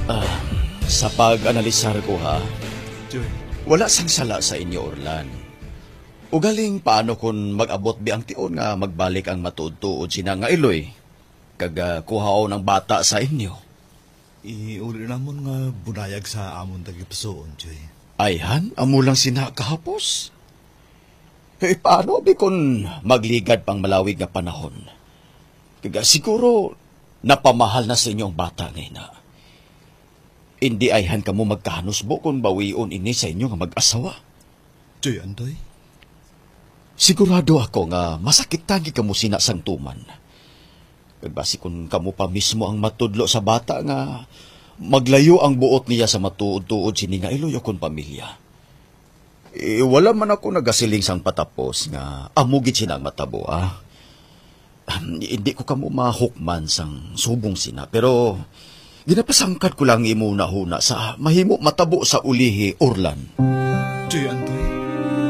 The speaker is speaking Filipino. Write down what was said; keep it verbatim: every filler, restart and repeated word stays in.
Ah, sa pag-analisar ko ha, Joy. wala sang sala sa inyo, Orlan. Ugaling paano kung mag-abot bi ang tion nga magbalik ang matuod-tuod sina nga iloy, kaga kuhaon ng bata sa inyo. Iuli namon nga bunayag sa amon tagipsoon, Joy. Ayhan, amo lang sina kahapos. Eh, paano bi kung magligad pang malawig nga panahon? Kaga siguro napamahal na sa inyo ang bata ngayon na. Hindi ayhan ka mo magkahanusbo kung bawion ini sa inyo nga mag-asawa. Joy, andoy? Sigurado ako nga masakit tangi kamo sina sang tuman. Basi kung kamo pa mismo ang matudlo sa bata nga maglayo ang buot niya sa matuod-tuod sini nga iloy akong pamilya. Eh, wala man ako nagasiling sang patapos nga amugit sinang matabo, ah. Um, hindi ko kamo mahukman sang subong sina, pero ginapasangkat ko lang imo na huna sa mahimo matabo sa ulihi, Orlan. Joy, andoy?